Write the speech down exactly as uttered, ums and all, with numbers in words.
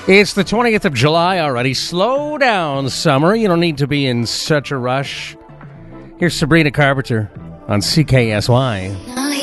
It's the twentieth of July already. Slow down, summer. You don't need to be in such a rush. Here's Sabrina Carpenter on C K S Y.